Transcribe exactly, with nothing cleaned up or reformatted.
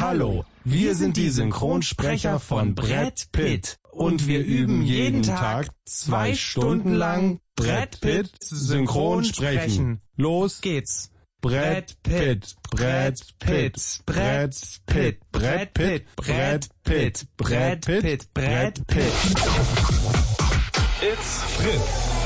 Hallo, wir sind die Synchronsprecher von Brad Pitt und wir üben jeden Tag zwei Stunden lang Brad Pitt synchron sprechen. Los geht's. Brad Pitt, Brad Pitt, Brad Pitt, Brad Pitt, Brad Pitt, Brad Pitt, Brad Pitt. It's Fritz.